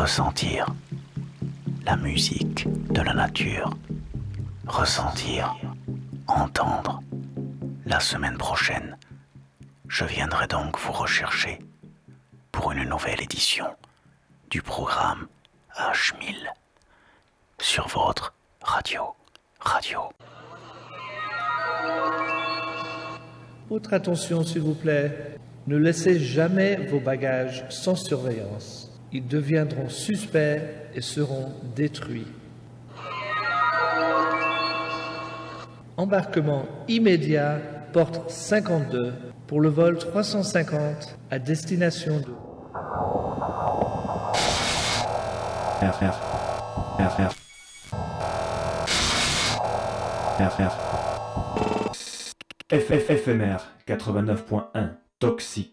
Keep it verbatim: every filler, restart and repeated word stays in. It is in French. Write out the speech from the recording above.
ressentir la musique de la nature, ressentir, entendre. La semaine prochaine, je viendrai donc vous rechercher pour une nouvelle édition du programme H mille sur votre radio. Radio. Votre attention, s'il vous plaît. Ne laissez jamais vos bagages sans surveillance. Ils deviendront suspects et seront détruits. Embarquement immédiat, porte cinquante-deux, pour le vol trois cent cinquante à destination de... R R R R R R F F F M R quatre-vingt-neuf point un Toxique.